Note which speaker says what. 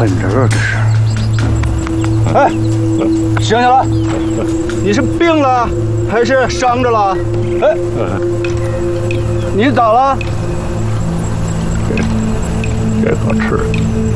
Speaker 1: 啃着了，这是。
Speaker 2: 哎，醒醒了！你是病了还是伤着了？哎，你咋了？
Speaker 1: 这可吃。